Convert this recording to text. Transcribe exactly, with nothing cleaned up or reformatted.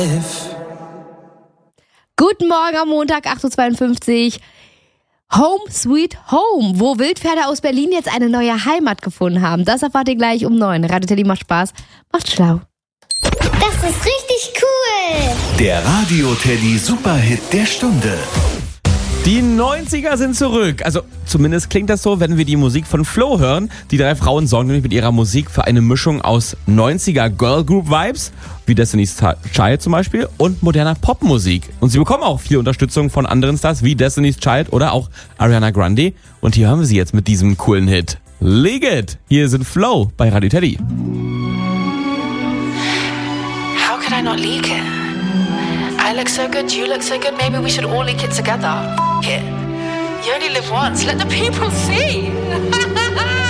Guten Morgen am Montag, acht Uhr zweiundfünfzig. Home Sweet Home, wo Wildpferde aus Berlin jetzt eine neue Heimat gefunden haben. Das erfahrt ihr gleich um neun. Radio Teddy macht Spaß, macht schlau. Das ist richtig cool. Der Radio Teddy Superhit der Stunde. Die neunziger sind zurück. Also zumindest klingt das so, wenn wir die Musik von Flo hören. Die drei Frauen sorgen nämlich mit ihrer Musik für eine Mischung aus neunziger Girl Group Vibes, wie Destiny's Child zum Beispiel, und moderner Popmusik. Und sie bekommen auch viel Unterstützung von anderen Stars wie Destiny's Child oder auch Ariana Grande. Und hier hören wir sie jetzt mit diesem coolen Hit. Leg it! Hier sind Flo bei Radio Teddy. How could I not leak it? I look so good, you look so good, maybe we should all leak it together. F*** it. You only live once, let the people see.